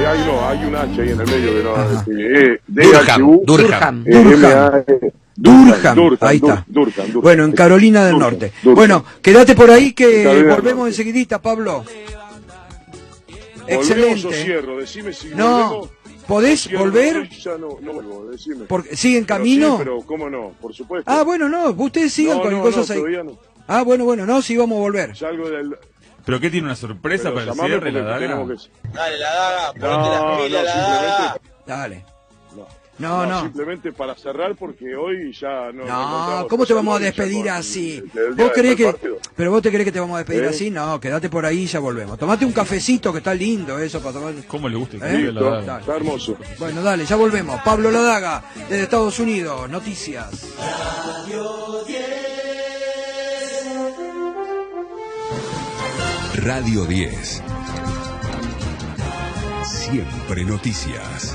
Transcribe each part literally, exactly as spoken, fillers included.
Eh, ahí no, hay un H ahí en el medio que no. Eh, Durham, Durham, Durham. Durham, ahí está. Durham, Durham. Bueno, en Carolina del Durham, Norte. Durham. Bueno, quédate por ahí que Carolina volvemos enseguidita, Pablo. Excelente. O cierro, decime si no, volvemos, ¿podés cierro, volver? Ya no, no vuelvo, decime. Porque, ¿sigue en pero camino? Sí, pero cómo no, por supuesto. Ah, bueno, no, ustedes sigan no, con no, cosas no, ahí. Todavía no. Ah, bueno, bueno, no, sí vamos a volver. Salgo del... ¿Pero qué tiene una sorpresa pero para el cierre, la daga? Que... Dale, la daga, ponete no, las pilas, no, la daga. Dale. No. No, no, no. Simplemente para cerrar porque hoy ya no... No, ¿cómo te vamos a despedir así? ¿Vos querés que, pero vos te crees que te vamos a despedir ¿Eh? así? No, quédate por ahí y ya volvemos. Tomate un cafecito que está lindo eso para tomar. ¿Cómo le gusta ¿Eh? el la daga? Está hermoso. Bueno, dale, ya volvemos. Pablo La Daga, desde Estados Unidos, noticias. Radio diez. Radio diez. Siempre noticias.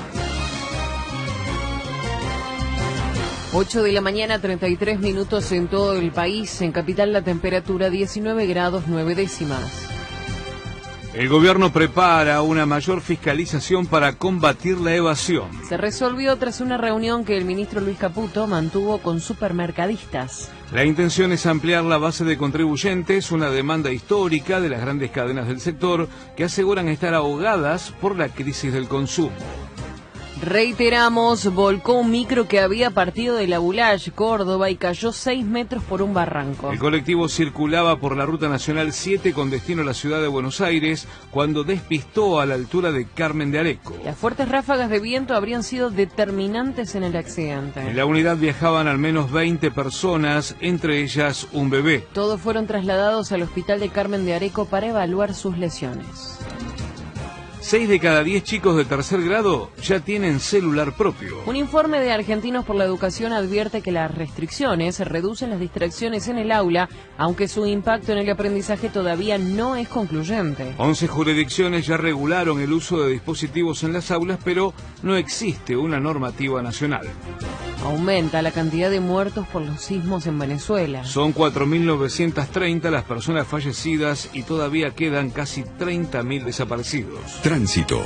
ocho de la mañana, treinta y tres minutos en todo el país. En Capital la temperatura diecinueve grados nueve décimas. El gobierno prepara una mayor fiscalización para combatir la evasión. Se resolvió tras una reunión que el ministro Luis Caputo mantuvo con supermercadistas. La intención es ampliar la base de contribuyentes, una demanda histórica de las grandes cadenas del sector que aseguran estar ahogadas por la crisis del consumo. Reiteramos, volcó un micro que había partido de La Boulage, Córdoba, y cayó seis metros por un barranco. El colectivo circulaba por la Ruta Nacional siete con destino a la ciudad de Buenos Aires cuando despistó a la altura de Carmen de Areco. Las fuertes ráfagas de viento habrían sido determinantes en el accidente. En la unidad viajaban al menos veinte personas, entre ellas un bebé. Todos fueron trasladados al hospital de Carmen de Areco para evaluar sus lesiones. Seis de cada diez chicos de tercer grado ya tienen celular propio. Un informe de Argentinos por la Educación advierte que las restricciones reducen las distracciones en el aula, aunque su impacto en el aprendizaje todavía no es concluyente. Once jurisdicciones ya regularon el uso de dispositivos en las aulas, pero no existe una normativa nacional. Aumenta la cantidad de muertos por los sismos en Venezuela. Son cuatro mil novecientas treinta las personas fallecidas y todavía quedan casi treinta mil desaparecidos. Tránsito.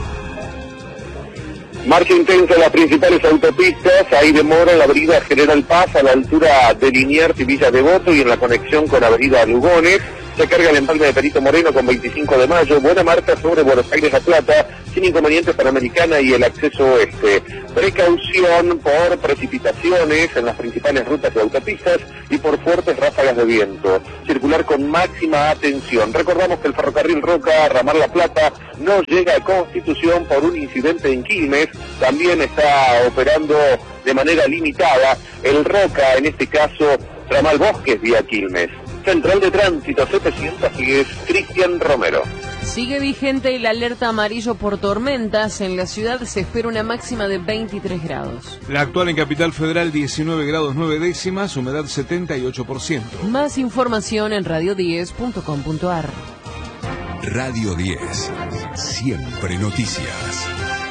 Marcha intensa en las principales autopistas, hay demora en la avenida General Paz a la altura de Liniers y Villa Devoto y en la conexión con avenida Lugones. Se carga el empalme de Perito Moreno con veinticinco de mayo, buena marcha sobre Buenos Aires La Plata, sin inconvenientes Panamericana y el acceso oeste. Precaución por precipitaciones en las principales rutas y autopistas y por fuertes ráfagas de viento. Circular con máxima atención. Recordamos que el ferrocarril Roca, Ramal La Plata, no llega a Constitución por un incidente en Quilmes. También está operando de manera limitada el Roca, en este caso Ramal Bosques vía Quilmes. Central de Tránsito setecientos diez, Cristian Romero. Sigue vigente el alerta amarillo por tormentas. En la ciudad se espera una máxima de veintitrés grados. La actual en Capital Federal diecinueve grados nueve décimas, humedad setenta y ocho por ciento. Más información en radio diez punto com punto ar. Radio diez, siempre noticias.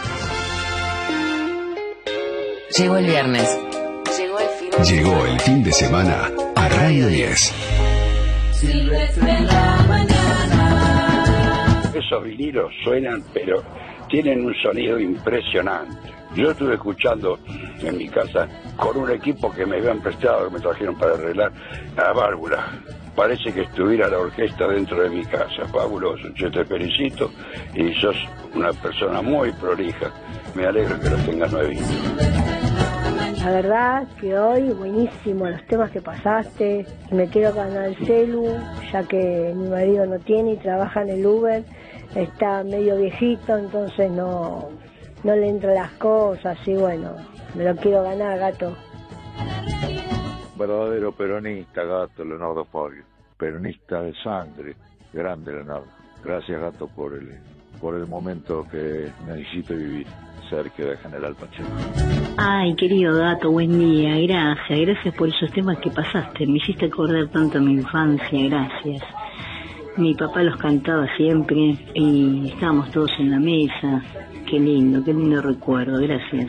Llegó el viernes. Llegó el fin de Llegó el fin de semana a Radio diez. Silvestre en la mañana. Esos vinilos suenan, pero tienen un sonido impresionante. Yo estuve escuchando en mi casa con un equipo que me habían prestado, que me trajeron para arreglar la válvula. Parece que estuviera la orquesta dentro de mi casa. Fabuloso. Yo te felicito y sos una persona muy prolija. Me alegro que los tengas nuevitos. La verdad que hoy buenísimo los temas que pasaste. Me quedo con el celu, ya que mi marido no tiene y trabaja en el Uber. Está medio viejito, entonces no, no le entran las cosas y bueno, me lo quiero ganar, gato. Verdadero peronista, gato, Leonardo Fabio. Peronista de sangre, grande Leonardo. Gracias, gato, por el, por el momento que necesito vivir. Sergio de General Pacheco. Ay, querido gato, buen día, gracias, gracias por esos temas que pasaste, me hiciste acordar tanto a mi infancia, gracias. Mi papá los cantaba siempre y estábamos todos en la mesa, qué lindo, qué lindo recuerdo, gracias.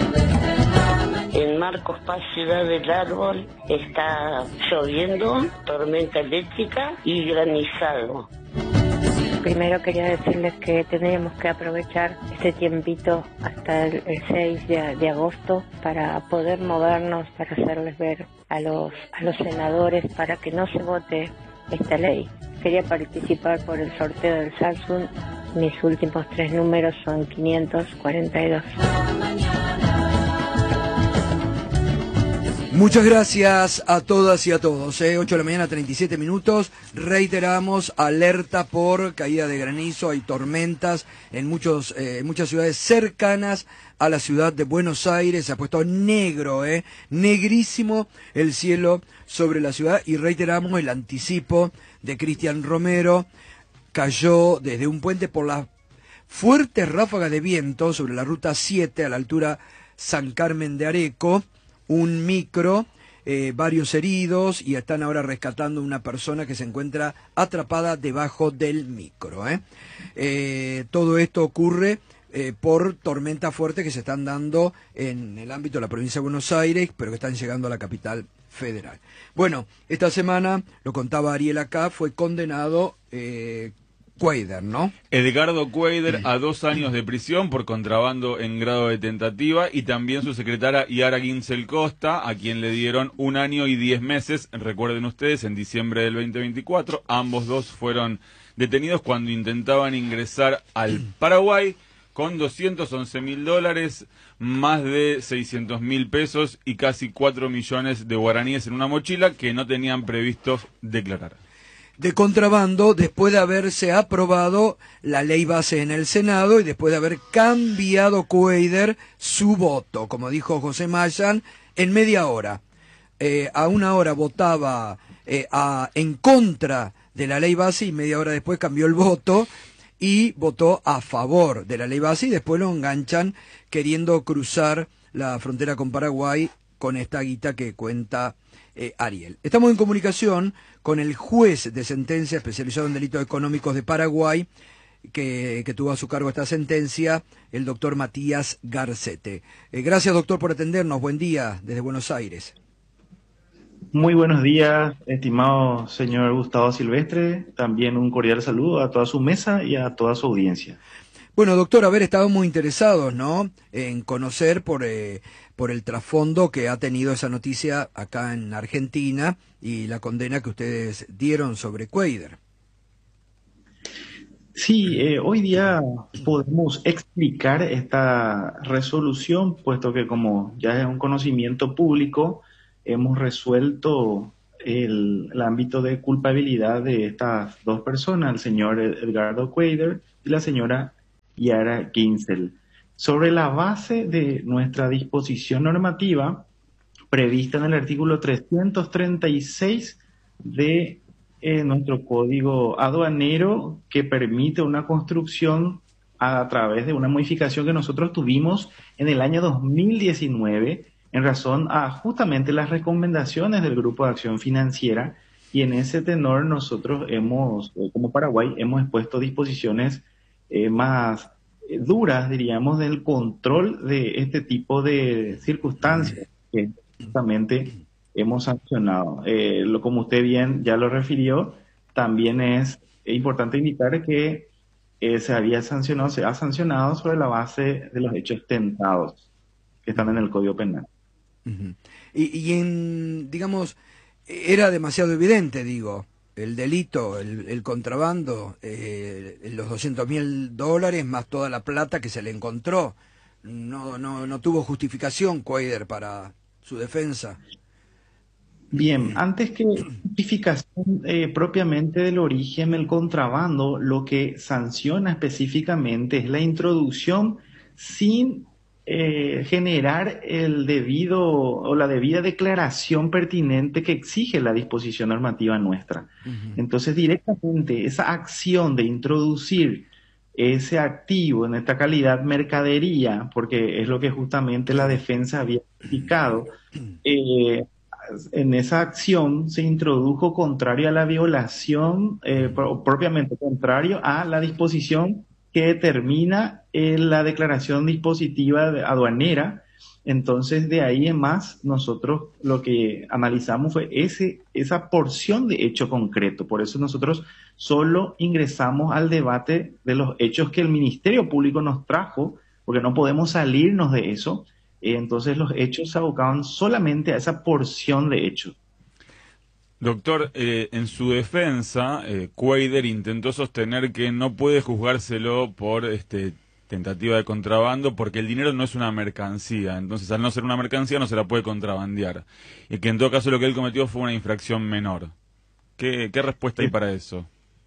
En Marcos Paz, Ciudad del Árbol, está lloviendo, tormenta eléctrica y granizado. Primero quería decirles que tendríamos que aprovechar este tiempito hasta el, el seis de, de agosto para poder movernos, para hacerles ver a los, a los senadores para que no se vote esta ley. Quería participar por el sorteo del Samsung. Mis últimos tres números son quinientos cuarenta y dos. Muchas gracias a todas y a todos. ¿eh? ocho de la mañana, treinta y siete minutos. Reiteramos, alerta por caída de granizo. Hay tormentas en, muchos, eh, en muchas ciudades cercanas a la ciudad de Buenos Aires. Se ha puesto negro, ¿eh? negrísimo el cielo sobre la ciudad. Y reiteramos el anticipo de Cristian Romero. Cayó desde un puente por las fuertes ráfagas de viento sobre la ruta siete a la altura San Carmen de Areco. Un micro, eh, varios heridos, y están ahora rescatando una persona que se encuentra atrapada debajo del micro. ¿eh? Eh, todo esto ocurre eh, por tormentas fuertes que se están dando en el ámbito de la provincia de Buenos Aires, pero que están llegando a la capital federal. Bueno, esta semana, lo contaba Ariel acá, fue condenado eh, Cuader, ¿no? Edgardo Cuader a dos años de prisión por contrabando en grado de tentativa, y también su secretaria Yara Ginsel Costa, a quien le dieron un año y diez meses. Recuerden ustedes, en diciembre del veinte veinticuatro, ambos dos fueron detenidos cuando intentaban ingresar al Paraguay con doscientos once mil dólares, más de seiscientos mil pesos y casi cuatro millones de guaraníes en una mochila que no tenían previsto declarar. De contrabando, después de haberse aprobado la ley base en el Senado y después de haber cambiado Cuader su voto, como dijo José Mayan, en media hora. Eh, a una hora votaba eh, a, en contra de la ley base y media hora después cambió el voto y votó a favor de la ley base, y después lo enganchan queriendo cruzar la frontera con Paraguay con esta guita que cuenta eh, Ariel. Estamos en comunicación con el juez de sentencia especializado en delitos económicos de Paraguay, que, que tuvo a su cargo esta sentencia, el doctor Matías Garcete. Eh, gracias, doctor, por atendernos. Buen día desde Buenos Aires. Muy buenos días, estimado señor Gustavo Silvestre. También un cordial saludo a toda su mesa y a toda su audiencia. Bueno, doctor, a ver, estábamos muy interesados, ¿no?, en conocer por, eh, por el trasfondo que ha tenido esa noticia acá en Argentina y la condena que ustedes dieron sobre Cuader. Sí, eh, hoy día podemos explicar esta resolución, puesto que, como ya es un conocimiento público, hemos resuelto el, el ámbito de culpabilidad de estas dos personas, el señor Edgardo Cuader y la señora Yara Ginsel, sobre la base de nuestra disposición normativa prevista en el artículo trescientos treinta y seis de eh, nuestro código aduanero, que permite una construcción a, a través de una modificación que nosotros tuvimos en el año dos mil diecinueve en razón a justamente las recomendaciones del Grupo de Acción Financiera, y en ese tenor nosotros hemos, como Paraguay, hemos expuesto disposiciones Eh, más eh, duras, diríamos, del control de este tipo de circunstancias que justamente hemos sancionado. Eh, lo, como usted bien ya lo refirió, también es importante indicar que eh, se había sancionado, se ha sancionado sobre la base de los hechos tentados que están en el Código Penal. Uh-huh. Y, y en, digamos, era demasiado evidente, digo, el delito, el, el contrabando, eh, los doscientos mil dólares más toda la plata que se le encontró. No, no, no tuvo justificación Cuader para su defensa. Bien, antes que justificación eh, propiamente del origen del contrabando, lo que sanciona específicamente es la introducción sin eh, generar el debido o la debida declaración pertinente que exige la disposición normativa nuestra. Uh-huh. Entonces, directamente esa acción de introducir ese activo en esta calidad mercadería, porque es lo que justamente la defensa había indicado, eh, en esa acción se introdujo contrario a la violación, eh, pro- propiamente contrario a la disposición que determina eh, la declaración dispositiva de- aduanera Entonces, de ahí en más, nosotros lo que analizamos fue ese, esa porción de hecho concreto. Por eso nosotros solo ingresamos al debate de los hechos que el Ministerio Público nos trajo, porque no podemos salirnos de eso. Eh, entonces, los hechos se abocaban solamente a esa porción de hechos. Doctor, eh, en su defensa, eh, Cuader intentó sostener que no puede juzgárselo por este, tentativa de contrabando porque el dinero no es una mercancía, entonces al no ser una mercancía no se la puede contrabandear, y que en todo caso lo que él cometió fue una infracción menor. ¿Qué, qué respuesta hay para eso?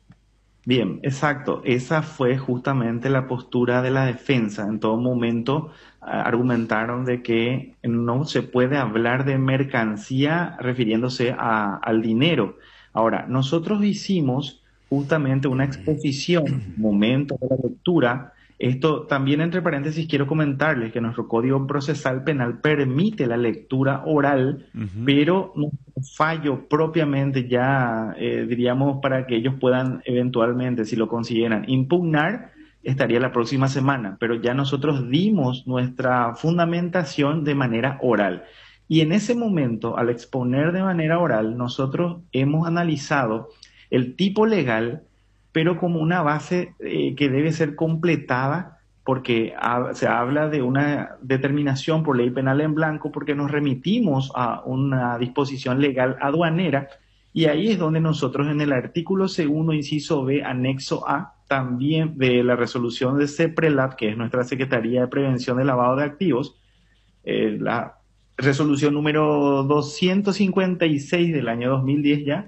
Bien, exacto. Esa fue justamente la postura de la defensa. En todo momento uh, argumentaron de que no se puede hablar de mercancía refiriéndose a, al dinero. Ahora, nosotros hicimos justamente una exposición, momento de la lectura. Esto también, entre paréntesis, quiero comentarles que nuestro Código Procesal Penal permite la lectura oral, uh-huh. pero nuestro fallo propiamente ya, eh, diríamos, para que ellos puedan eventualmente, si lo consideran, impugnar, estaría la próxima semana, pero ya nosotros dimos nuestra fundamentación de manera oral. Y en ese momento, al exponer de manera oral, nosotros hemos analizado el tipo legal, pero como una base eh, que debe ser completada, porque ha, se habla de una determinación por ley penal en blanco, porque nos remitimos a una disposición legal aduanera, y ahí es donde nosotros en el artículo segundo, inciso B, anexo A, también de la resolución de CEPRELAT, que es nuestra Secretaría de Prevención de Lavado de Activos, eh, la resolución número doscientos cincuenta y seis del año dos mil diez ya,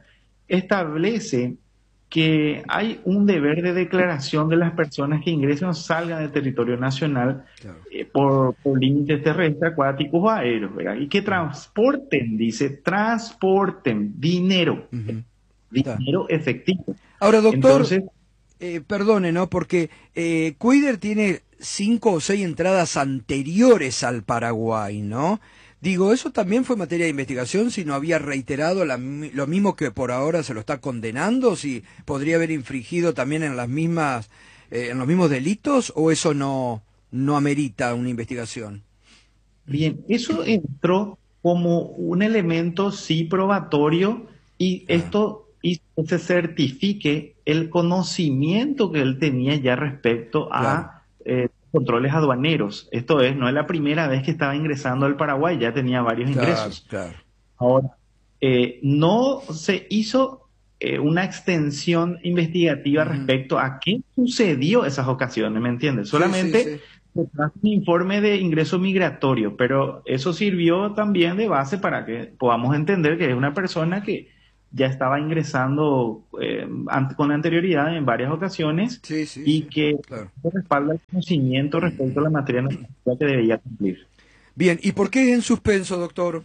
establece que hay un deber de declaración de las personas que ingresan o salgan del territorio nacional, claro. eh, por, por límites terrestres, acuáticos o aéreos, ¿verdad? Y que transporten, dice, transporten dinero, uh-huh. dinero efectivo. Ahora, doctor, Entonces, eh, perdone, ¿no? Porque eh, Cuader tiene cinco o seis entradas anteriores al Paraguay, ¿no? Digo, eso también fue materia de investigación, si no había reiterado la, lo mismo que por ahora se lo está condenando, si podría haber infringido también en las mismas, eh, en los mismos delitos, o eso no, no amerita una investigación. Bien, eso entró como un elemento sí probatorio, y esto hizo que se certifique el conocimiento que él tenía ya respecto a claro. eh, controles aduaneros. Esto es, no es la primera vez que estaba ingresando al Paraguay, ya tenía varios claro, ingresos. Claro. Ahora, eh, no se hizo eh, una extensión investigativa uh-huh. respecto a qué sucedió esas ocasiones, ¿me entiendes? Solamente sí, sí, sí. se trajo un informe de ingreso migratorio, pero eso sirvió también de base para que podamos entender que es una persona que ya estaba ingresando eh, con anterioridad en varias ocasiones sí, sí, y sí, que claro. respalda el conocimiento respecto a la materia normativa que debía cumplir. Bien, ¿y por qué en suspenso, doctor?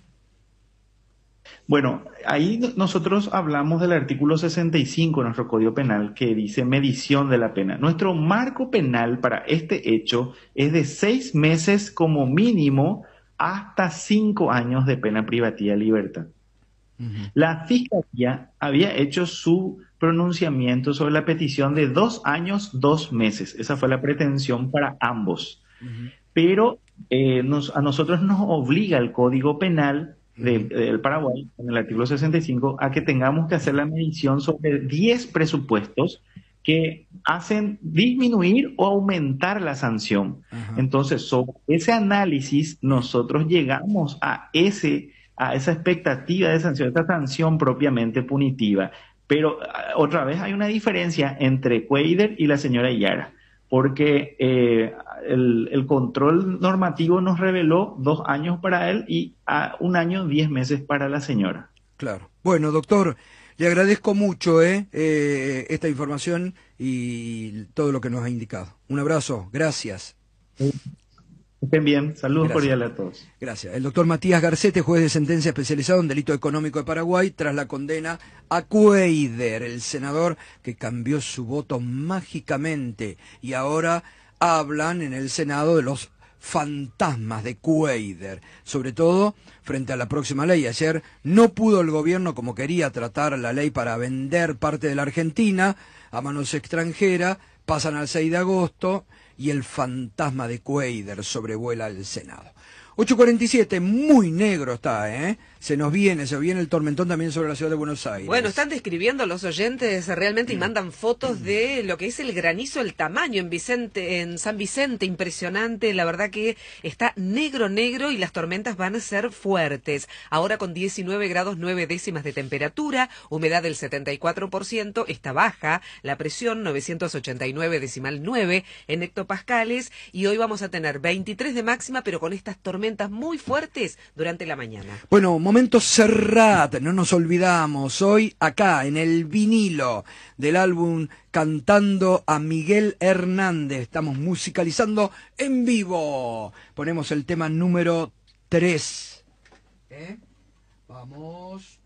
Bueno, ahí nosotros hablamos del artículo sesenta y cinco de nuestro Código Penal, que dice medición de la pena. Nuestro marco penal para este hecho es de seis meses como mínimo hasta cinco años de pena privativa de libertad. La Fiscalía había hecho su pronunciamiento sobre la petición de dos años, dos meses. Esa fue la pretensión para ambos. Uh-huh. Pero eh, nos, a nosotros nos obliga el Código Penal de, uh-huh. del Paraguay, en el artículo sesenta y cinco, a que tengamos que hacer la medición sobre diez presupuestos que hacen disminuir o aumentar la sanción. Uh-huh. Entonces, sobre ese análisis, nosotros llegamos a ese... a esa expectativa de sanción, esta sanción propiamente punitiva. Pero otra vez hay una diferencia entre Cuader y la señora Yara, porque eh, el, el control normativo nos reveló dos años para él y a un año, diez meses para la señora. Claro. Bueno, doctor, le agradezco mucho eh, eh, esta información y todo lo que nos ha indicado. Un abrazo, gracias. Sí. Estén bien, saludos Gracias. cordiales a todos. Gracias. El doctor Matías Garcete, juez de sentencia especializado en delito económico de Paraguay, tras la condena a Cuader, el senador que cambió su voto mágicamente, y ahora hablan en el Senado de los fantasmas de Cuader, sobre todo frente a la próxima ley. Ayer no pudo el gobierno, como quería, tratar la ley para vender parte de la Argentina a manos extranjeras, pasan al seis de agosto, y el fantasma de Cuader sobrevuela el Senado. ocho cuarenta y siete, muy negro está, ¿eh? Se nos viene, se viene el tormentón también sobre la ciudad de Buenos Aires. Bueno, están describiendo los oyentes realmente y mandan fotos de lo que es el granizo, el tamaño en Vicente, en San Vicente, impresionante. La verdad que está negro, negro y las tormentas van a ser fuertes. Ahora con diecinueve grados nueve décimas de temperatura, humedad del setenta y cuatro por ciento, está baja, la presión novecientos ochenta y nueve decimal nueve en hectopascales y hoy vamos a tener veintitrés de máxima, pero con estas tormentas muy fuertes durante la mañana. Bueno, momento Serrat, no nos olvidamos, hoy acá en el vinilo del álbum Cantando a Miguel Hernández, estamos musicalizando en vivo, ponemos el tema número tres. ¿Eh? Vamos...